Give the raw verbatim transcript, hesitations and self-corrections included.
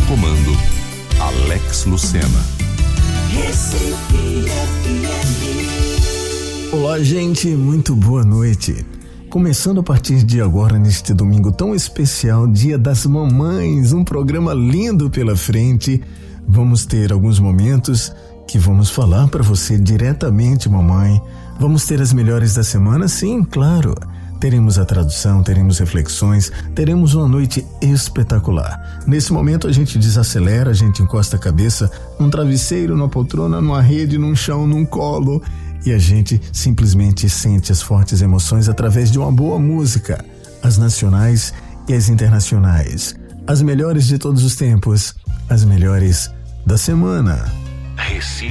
comando, Alex Lucena. Recife F M. Olá, gente, muito boa noite. Começando a partir de agora, neste domingo tão especial, Dia das Mamães, um programa lindo pela frente. Vamos ter alguns momentos que vamos falar para você diretamente, mamãe. Vamos ter as melhores da semana? Sim, claro. Teremos a tradução, teremos reflexões, teremos uma noite espetacular. Nesse momento a gente desacelera, a gente encosta a cabeça num travesseiro, numa poltrona, numa rede, num chão, num colo e a gente simplesmente sente as fortes emoções através de uma boa música, as nacionais e as internacionais, as melhores de todos os tempos, as melhores da semana. Recife